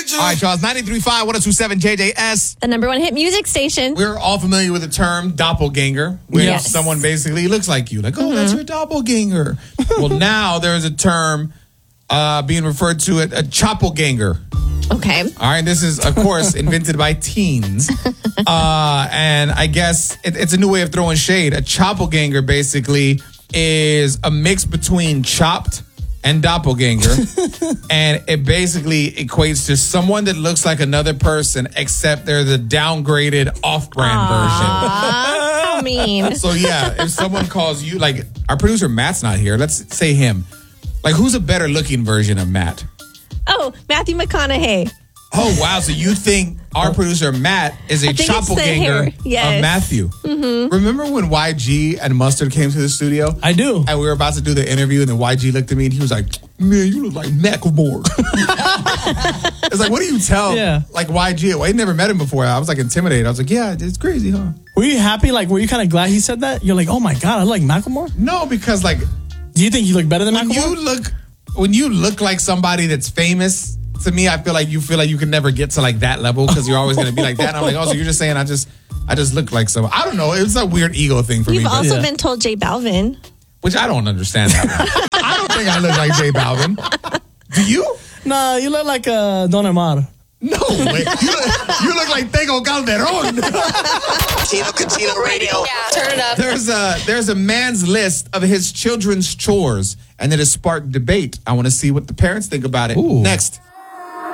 All right, Charles, 93.5, 102.7 JJS. The number one hit music station. We're all familiar with the term doppelganger, where Yes. someone basically looks like you. Like, oh, that's your doppelganger. Well, now there's a term being referred to as a choppelganger. Okay. All right, this is, of course, invented by teens. And I guess it's a new way of throwing shade. A choppelganger basically is a mix between chopped and doppelganger. And it basically equates to someone that looks like another person, except they're the downgraded off-brand How mean. version. So, yeah, if someone calls you, like our producer Matt's not here, let's say him. Like, who's a better looking version of Matt? Oh, Matthew McConaughey. Oh, wow. So you think our producer, Matt, is a I think it's the hair. choppelganger Yes. of Matthew. Mm-hmm. Remember when YG and Mustard came to the studio? I do. And we were about to do the interview, and then YG looked at me, and he was like, man, you look like Macklemore. It's like, what do you tell? Yeah. Like YG. Well, I never met him before. I was like intimidated. I was like, yeah, it's crazy, huh? Were you happy? Like, were you kind of glad he said that? You're like, oh my God, I like Macklemore? No, because like, Do you think you look better than when Macklemore? you look like somebody that's famous, to me, I feel like you can never get to like that level because you're always going to be like that. And I'm like, oh, so you're just saying I just look like someone. I don't know. It's a weird ego thing for me. You've but- also Yeah. been told J Balvin. Which I don't understand that one. I don't think I look like J Balvin. Do you? Nah, you look like Don Omar. No way. You look like Tego Calderon. Katina Radio. Yeah, turn it up. There's a man's list of his children's chores, and it has sparked debate. I want to see what the parents think about it. Ooh. Next.